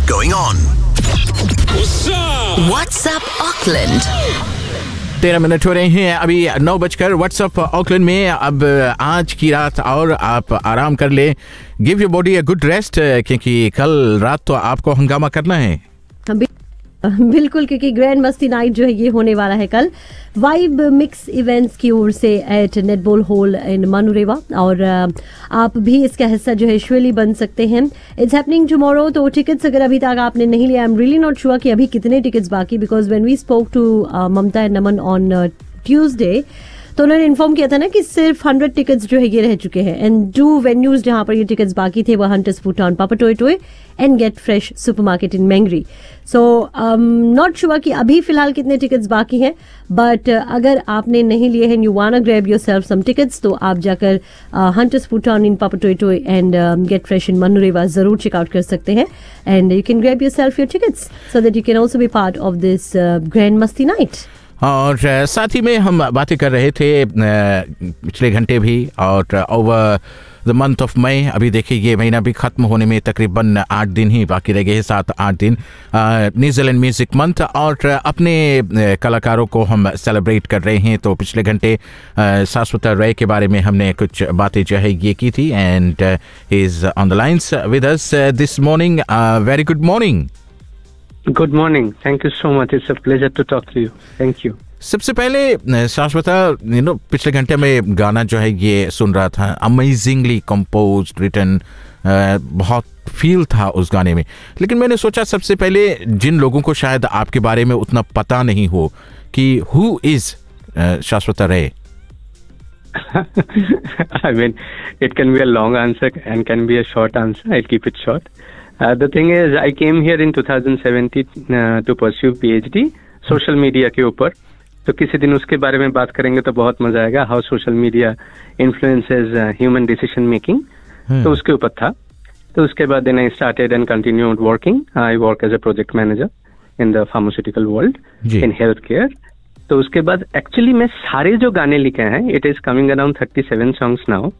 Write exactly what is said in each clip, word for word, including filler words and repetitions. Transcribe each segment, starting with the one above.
going on? What's up? What's up Auckland? तेरह minute हो रहे हैं अभी नौ बजकर। व्हाट्सअप ऑकलैंड में अब आज की रात और आप आराम कर ले, give your body a good rest, क्योंकि कल रात तो आपको हंगामा करना है। बिल्कुल, क्योंकि ग्रैंड मस्ती नाइट जो है ये होने वाला है कल वाइब मिक्स इवेंट्स की ओर से एट नेटबॉल हॉल इन मानुरेवा, और आप भी इसका हिस्सा जो है श्योरली बन सकते हैं। It's happening tomorrow. तो टिकट्स अगर अभी तक आपने नहीं लिया, I am really not sure कि अभी कितने टिकट्स बाकी, because when we spoke to Mamata and Naman on Tuesday तो उन्होंने इन्फॉर्म किया था ना कि सिर्फ हंड्रेड टिकट्स जो है ये रह चुके हैं, एंड टू वेन्यूज जहां पर ये टिकट्स बाकी थे वो हंटर्स फूड टाउन पापा toy toy and gate fresh supermarket in मैंगरी। So not sure कि अभी फिलहाल कितने टिकट्स बाकी हैं, बट uh, अगर आपने नहीं लिए हैं, you want grab yourself some tickets, तो आप जाकर हंटर्स फूड टाउन इन पापा toy toy and gate fresh in मनुरेवा जरूर चेकआउट कर सकते हैं, and you can grab yourself your tickets so that you can also be part of this grand मस्ती night. और साथ ही में हम बातें कर रहे थे पिछले घंटे भी, और over the month of May, अभी देखिए ये महीना भी ख़त्म होने में तकरीबन आठ दिन ही बाकी रह गए हैं, सात आठ दिन, न्यूजीलैंड म्यूज़िक मंथ, और अपने कलाकारों को हम सेलिब्रेट कर रहे हैं। तो पिछले घंटे शाश्वता रे के बारे में हमने कुछ बातें जो है ये की थी, and he is on the lines with us this morning. Very good morning. Good morning, thank you so much, it's a pleasure to talk to you, thank you. सबसे पहले शाश्वता, यू नो पिछले घंटे में गाना जो है ये सुन रहा था, अमेजिंगली कंपोज्ड, रिटन, बहुत फील था उस गाने में, लेकिन मैंने सोचा सबसे पहले जिन लोगों को शायद आपके बारे में उतना पता नहीं हो कि हु इज शाश्वता रे। I mean, it can be a long answer and can be a short answer. I'll keep it short. Uh, the thing is, I came here in twenty seventeen uh, to pursue PhD social media के ऊपर, तो किसी दिन उसके बारे में बात करेंगे तो बहुत मजा आएगा, how social media influences human decision making, तो उसके ऊपर था। तो उसके बाद then I started and continued working. I work as a project manager in the pharmaceutical world in health care. तो उसके बाद एक्चुअली मैं सारे जो गाने लिखे हैं, it is coming around thirty seven songs now,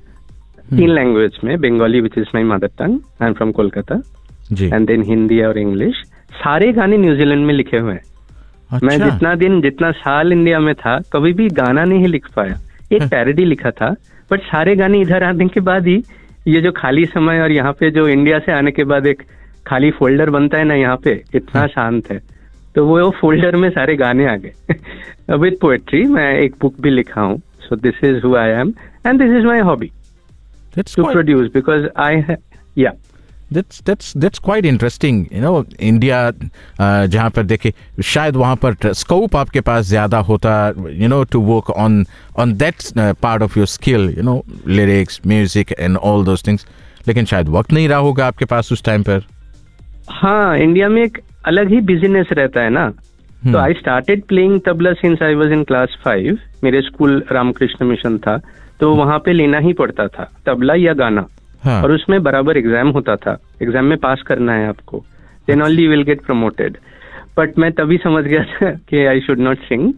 तीन लैंग्वेज में, Bengali which is my mother tongue, I am from Kolkata, and then Hindi और इंग्लिश। सारे गाने न्यूजीलैंड में लिखे हुए हैं। अच्छा। मैं जितना दिन जितना साल इंडिया में था कभी भी गाना नहीं लिख पाया, एक पैरोडी लिखा था, बट सारे गाने इधर आने के बाद ही ये जो खाली समय, और यहाँ पे जो इंडिया से आने के बाद एक खाली फोल्डर बनता है ना, यहाँ पे इतना शांत है, तो वो फोल्डर में सारे गाने आ गए। विद पोएट्री मैं एक बुक भी लिखा हूँ। So this is who I am and this is my hobby to produce, because I या That's that's that's quite interesting, you know. India जहाँ पर देखे शायद वहाँ पर स्कोप आपके पास ज़्यादा होता, you know, to work on on that part of your skill, you know, lyrics, music and all those things. लेकिन शायद वक्त नहीं रहा होगा आपके पास उस टाइम पर। हाँ, इंडिया में एक अलग ही बिजनेस रहता है ना। तो I started playing tabla since I was in class five. मेरे स्कूल रामकृष्ण मिशन था, तो वहाँ पे लेना ही पड़ता था तबला या गाना। हाँ। और उसमें बराबर एग्जाम होता था, एग्जाम में पास करना है आपको, then only will get promoted. But मैं तभी समझ गया था कि I should not Singh,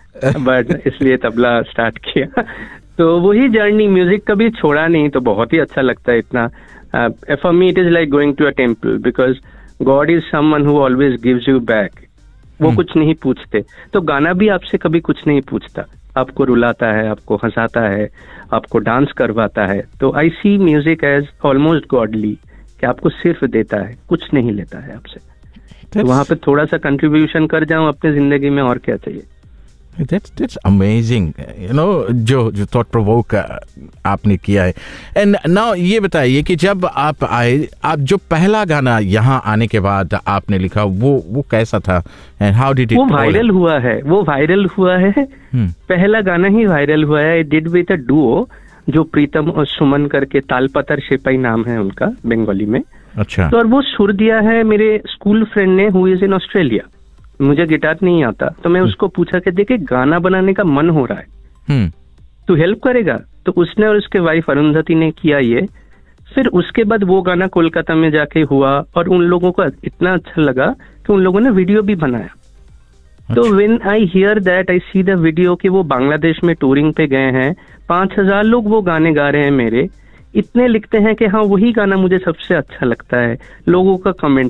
but इसलिए तबला स्टार्ट किया। तो वही जर्नी, म्यूजिक कभी छोड़ा नहीं, तो बहुत ही अच्छा लगता है। इतना for me it is like going to a temple, because God is someone who always gives you back. वो hmm. कुछ नहीं पूछते, तो गाना भी आपसे कभी कुछ नहीं पूछता, आपको रुलाता है, आपको हंसाता है, आपको डांस करवाता है। तो आई सी म्यूजिक एज ऑलमोस्ट गॉडली, कि आपको सिर्फ देता है, कुछ नहीं लेता है आपसे। तो वहां पे थोड़ा सा कंट्रीब्यूशन कर जाऊं अपने जिंदगी में, और क्या चाहिए। That's that's amazing, you know, जो जो थॉट प्रोवोक आपने किया है। एंड नाउ ये बताइए कि जब आप आए, आप जो पहला गाना यहाँ आने के बाद आपने लिखा, वो वो कैसा था, एंड हाउ डिड इट? वो वायरल हुआ है, वो वायरल हुआ है hmm. पहला गाना ही वायरल हुआ है। I did with a duo, जो प्रीतम और सुमन करके, तालपतर शिपाई नाम है उनका बंगाली में। अच्छा। तो और वो सुर दिया है मेरे स्कूल फ्रेंड ने, हु इज इन ऑस्ट्रेलिया। मुझे गिटार नहीं आता, तो मैं उसको पूछा कि देखे गाना बनाने का मन हो रहा है, तू हेल्प करेगा? तो उसने और उसके वाइफ अरुंधति ने किया ये। फिर उसके बाद वो गाना कोलकाता में जाके हुआ, और उन लोगों को इतना अच्छा लगा कि उन लोगों ने वीडियो भी बनाया। अच्छा। तो when I hear that, I see the video कि वो बांग्लादेश में टूरिंग पे गए हैं, पांच हजार लोग वो गाने गा रहे हैं मेरे, इतने लिखते हैं कि हाँ वही गाना मुझे सबसे अच्छा लगता है। लोगों का कमेंट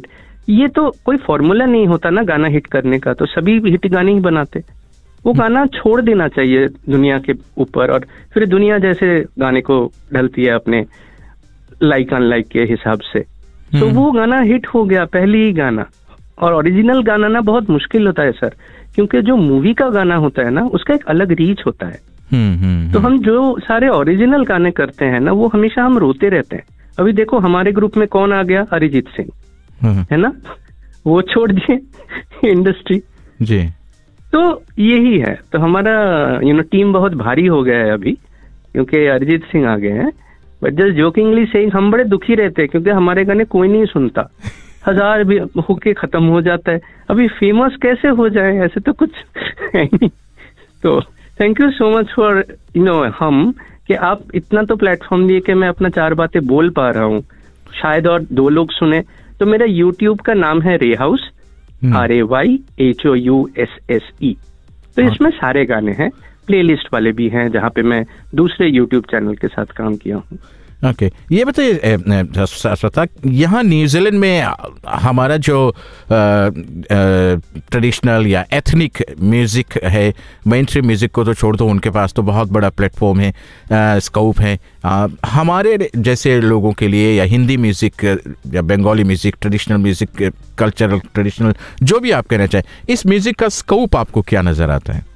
ये तो कोई फॉर्मूला नहीं होता ना गाना हिट करने का, तो सभी हिट गाने ही बनाते। वो गाना छोड़ देना चाहिए दुनिया के ऊपर, और फिर दुनिया जैसे गाने को ढलती है अपने लाइक अनलाइक के हिसाब से। तो वो गाना हिट हो गया, पहले ही गाना। और ओरिजिनल गाना ना बहुत मुश्किल होता है सर, क्योंकि जो मूवी का गाना होता है ना उसका एक अलग रीच होता है। हम्म, हम्म, तो हम जो सारे ओरिजिनल गाने करते हैं ना, वो हमेशा हम रोते रहते हैं। अभी देखो हमारे ग्रुप में कौन आ गया, अरिजीत सिंह, है ना, वो छोड़ दिए इंडस्ट्री जी। तो यही है, तो हमारा यू नो टीम बहुत भारी हो गया है अभी, क्योंकि अरिजीत सिंह आ गए हैं। बट जस्ट जोकिंगली से हम बड़े दुखी रहते हैं, क्योंकि हमारे गाने कोई नहीं सुनता, हजार भी होके खत्म हो जाता है। अभी फेमस कैसे हो जाए, ऐसे तो कुछ है नहीं। तो thank you so much for you know हम कि आप इतना तो प्लेटफॉर्म दिए कि मैं अपना चार बातें बोल पा रहा हूँ, शायद और दो लोग सुने। तो मेरा यूट्यूब का नाम है रे house, R A Y H O U S S E. तो इसमें सारे गाने हैं, प्लेलिस्ट वाले भी हैं, जहाँ पे मैं दूसरे यूट्यूब चैनल के साथ काम किया हूँ। Okay okay. ये बताइए शाश्वता, यहाँ न्यूजीलैंड में हमारा जो ट्रेडिशनल या एथनिक म्यूज़िक है, मेन स्ट्रीम म्यूज़िक को तो छोड़ दो, उनके पास तो बहुत बड़ा प्लेटफॉर्म है, स्कोप है। आ, हमारे जैसे लोगों के लिए या हिंदी म्यूज़िक या Bengali music, traditional music, cultural traditional, जो भी आप कहना चाहें, इस म्यूज़िक का स्कोप आपको क्या नज़र आता है?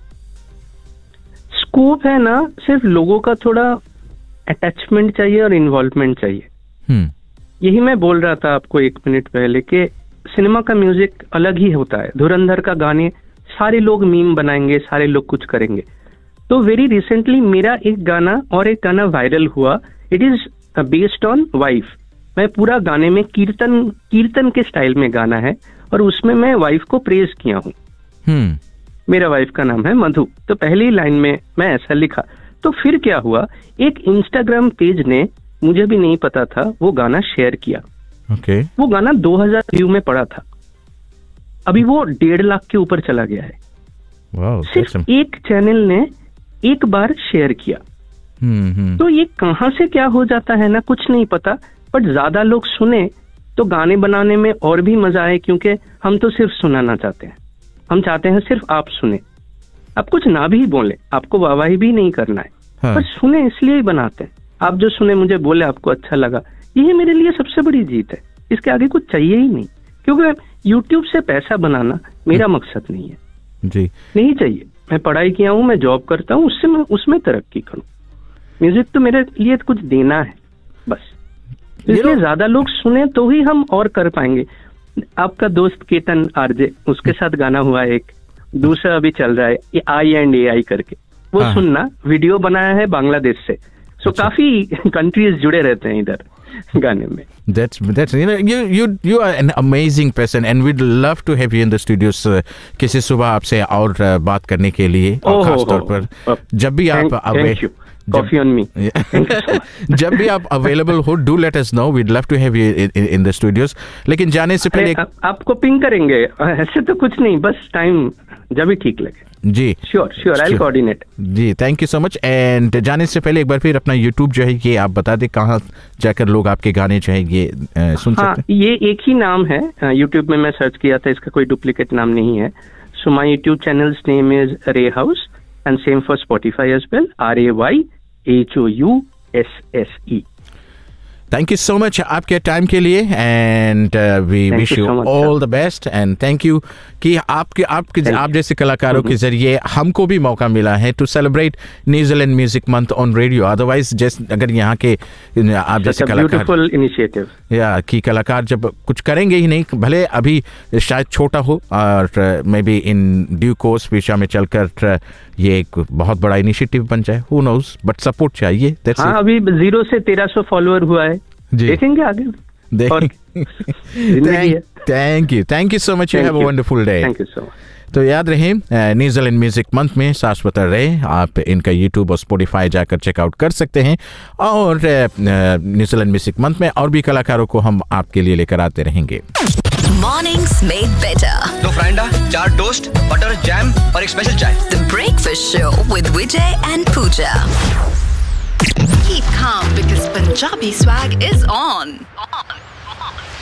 स्कोप है ना, सिर्फ लोगों का थोड़ा अटैचमेंट चाहिए और इन्वॉल्वमेंट चाहिए। hmm. यही मैं बोल रहा था आपको एक मिनट पहले कि सिनेमा का म्यूजिक अलग ही होता है। धुरंधर का गाने सारे लोग मीम बनाएंगे, सारे लोग कुछ करेंगे। तो वेरी रिसेंटली मेरा एक गाना और एक गाना वायरल हुआ, it is based on wife. मैं पूरा गाने में कीर्तन कीर्तन के स्टाइल में गाना है, और उसमें मैं वाइफ को प्रेज किया हूँ। hmm. मेरा वाइफ का नाम है मधु। तो पहली लाइन में मैं ऐसा लिखा। तो फिर क्या हुआ, एक इंस्टाग्राम पेज ने, मुझे भी नहीं पता था, वो गाना शेयर किया। okay. वो गाना दो हज़ार व्यू में पड़ा था, अभी वो डेढ़ लाख के ऊपर चला गया है। wow, सिर्फ एक चैनल ने एक बार शेयर किया। hmm, hmm. तो ये कहां से क्या हो जाता है ना, कुछ नहीं पता। बट ज्यादा लोग सुने तो गाने बनाने में और भी मजा आए, क्योंकि हम तो सिर्फ सुनाना चाहते हैं। हम चाहते हैं सिर्फ आप सुने, आप कुछ ना भी बोले, आपको वाहवाही भी नहीं करना है, हाँ। पर सुने इसलिए ही बनाते हैं। आप जो सुने, मुझे बोले आपको अच्छा लगा, यही मेरे लिए सबसे बड़ी जीत है। इसके आगे कुछ चाहिए ही नहीं, क्योंकि यूट्यूब से पैसा बनाना मेरा मकसद नहीं है जी। नहीं चाहिए। मैं पढ़ाई किया हूँ, मैं जॉब करता हूँ, उससे मैं उसमें तरक्की करूँ। म्यूजिक तो मेरे लिए कुछ देना है बस, इसलिए ज्यादा लोग सुने तो ही हम और कर पाएंगे। आपका दोस्त केतन आरजे, उसके साथ गाना हुआ एक, दूसरा अभी चल रहा है आई एंड ए आई करके, वो हाँ। सुनना, वीडियो बनाया है बांग्लादेश से। सो अच्छा। काफी कंट्रीज जुड़े रहते हैं इधर गाने में। That's that's you know you you you are an amazing person and we'd love to have you in the studios uh, किसी सुबह आपसे और uh, बात करने के लिए, और खास तौर पर जब भी आप thank you, coffee on me. जब भी आप अवेलेबल हो, do let us know, we'd love to have you in the studios. लेकिन जाने से पहले आ, आपको पिंग करेंगे, ऐसे तो कुछ नहीं, बस टाइम जब भी ठीक लगे। जी sure sure, I will coordinate. Ji thank you so much. And जाने से पहले एक बार फिर अपना यूट्यूब जो है ये आप बता दें, कहाँ जाकर लोग आपके गाने जो है ये आ, सुन हाँ, सकते हैं? ये एक ही नाम है यूट्यूब में, मैं सर्च किया था, इसका कोई डुप्लीकेट नाम नहीं है। So my YouTube channels name is रे house and same for Spotify as well, R A Y H O U S S E. Thank you so much आपके टाइम के लिए, and we wish you all the best, and thank you कि आपके आपके आप जैसे कलाकारों के जरिए हमको भी मौका मिला है to celebrate New Zealand music month on radio. Otherwise जैसे अगर यहाँ के आप जैसे कलाकार इनिशिएटिव या कि कलाकार जब कुछ करेंगे ही नहीं, भले अभी शायद छोटा हो, और may be in due course विशा में चलकर ये एक बहुत बड़ा इनिशिएटिव बन जाए, हु नोज, बट सपोर्ट चाहिए। हाँ, अभी जीरो से तेरह सौ फॉलोअर हुआ है, देखेंगे आगे। Thank you thank you so much, you have a wonderful day. Thank you so much. तो याद रहे, न्यूजीलैंड म्यूजिक मंथ में शाश्वता रे, आप इनका यूट्यूब और स्पॉटिफाई जाकर चेकआउट कर सकते हैं, और न्यूजीलैंड म्यूजिक मंथ में और भी कलाकारों को हम आपके लिए लेकर आते रहेंगे। Mornings made better. दो फ्राइंडा, चार टोस्ट, बटर, जैम और एक स्पेशल चाय। The Breakfast Show with Vijay and Pooja. Keep calm because Punjabi swag is on. on.